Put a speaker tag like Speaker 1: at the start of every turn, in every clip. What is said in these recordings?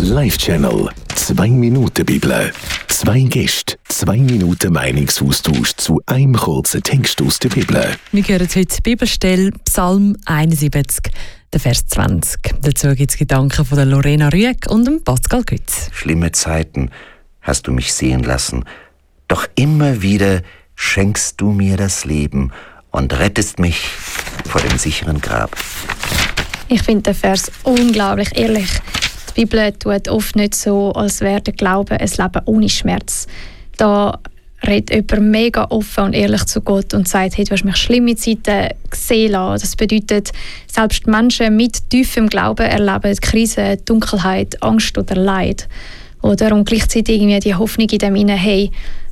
Speaker 1: Live-Channel 2 Minuten Bibel. 2 Gäste, 2 Minuten Meinungsaustausch zu einem kurzen Text aus der Bibel.
Speaker 2: Wir hören heute die Bibelstelle Psalm 71, der Vers 20. Dazu gibt es Gedanken von der Lorena Rüegg und dem Pascal Gütz.
Speaker 3: Schlimme Zeiten hast du mich sehen lassen, doch immer wieder schenkst du mir das Leben und rettest mich vor dem sicheren Grab.
Speaker 4: Ich finde den Vers unglaublich ehrlich. Die Bibel tut oft nicht so, als wäre der Glaube ein Leben ohne Schmerz. Da redet jemand mega offen und ehrlich zu Gott und sagt, hey, du hast mich schlimme Zeiten gesehen lassen. Das bedeutet, selbst Menschen mit tiefem Glauben erleben Krisen, Dunkelheit, Angst oder Leid. Oder? Und gleichzeitig irgendwie die Hoffnung in dem Innen, hey,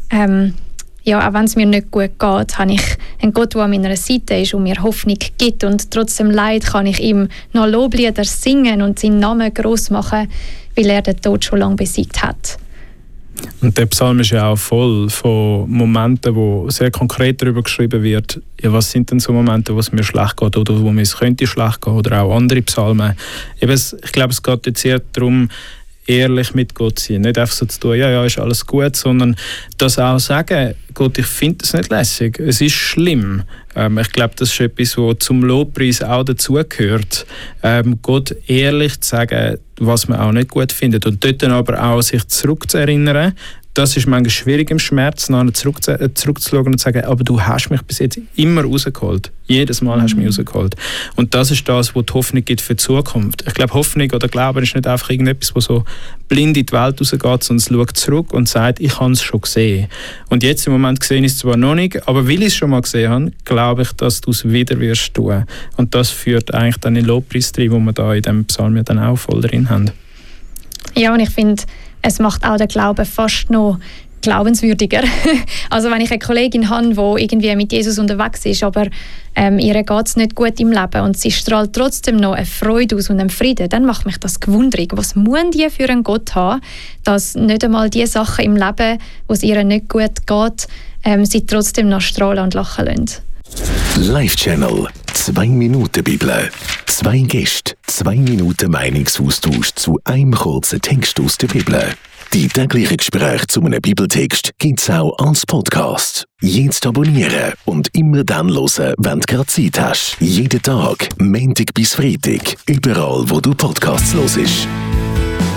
Speaker 4: auch wenn es mir nicht gut geht, habe ich einen Gott, der an meiner Seite ist und mir Hoffnung gibt. Und trotzdem Leid kann ich ihm noch Loblieder singen und seinen Namen gross machen, weil er den Tod schon lange besiegt hat.
Speaker 5: Und der Psalm ist ja auch voll von Momenten, wo sehr konkret darüber geschrieben wird, ja, was sind denn so Momente, wo es mir schlecht geht oder wo mir es könnte schlecht gehen, oder auch andere Psalmen. Ich glaube, es geht jetzt eher darum, ehrlich mit Gott sein. Nicht einfach so zu tun, ja, ist alles gut, sondern das auch sagen, Gott, ich finde das nicht lässig, es ist schlimm. Ich glaube, das ist etwas, was zum Lobpreis auch dazugehört. Gott ehrlich zu sagen, was man auch nicht gut findet. Und dort dann aber auch sich zurückzuerinnern. Das ist manchmal schwierig im Schmerz, nachher zurückzuschauen und zu sagen, aber du hast mich bis jetzt immer rausgeholt. Jedes Mal hast du mich rausgeholt. Und das ist das, was die Hoffnung gibt für die Zukunft. Ich glaube, Hoffnung oder Glauben ist nicht einfach irgendetwas, was so blind in die Welt rausgeht, sondern es schaut zurück und sagt, ich habe es schon gesehen. Und jetzt im Moment gesehen ist es zwar noch nicht, aber weil ich es schon mal gesehen habe, glaube ich, dass du es wieder wirst tun. Und das führt eigentlich dann in den Lobpreis rein, wo wir da in diesem Psalm ja dann auch voll drin haben. Ja, und ich finde, es macht auch den Glauben fast noch glaubenswürdiger. Also wenn ich eine Kollegin habe, die irgendwie mit Jesus unterwegs ist, aber ihr geht es nicht gut im Leben und sie strahlt trotzdem noch eine Freude aus und einen Frieden, dann macht mich das gewundrig. Was müssen die für einen Gott haben, dass nicht einmal die Sachen im Leben, wo es ihr nicht gut geht, sie trotzdem noch strahlen und lachen lassen?
Speaker 1: Live-Channel 2 Minuten Bibel. 2 Gäste, 2 Minuten Meinungsaustausch zu einem kurzen Text aus der Bibel. Die täglichen Gespräche zu einem Bibeltext gibt es auch als Podcast. Jetzt abonnieren und immer dann hören, wenn du gerade Zeit hast. Jeden Tag, Montag bis Freitag, überall wo du Podcasts hörst.